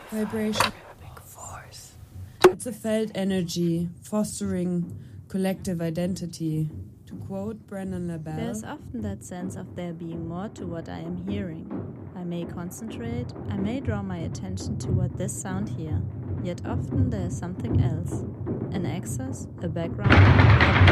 vibration. Force. It's a felt energy, fostering collective identity. To quote Brennan LaBelle, There's often that sense of there being more to what I am hearing. I may concentrate, I may draw my attention toward this sound here, yet often there is something else. An access, a background,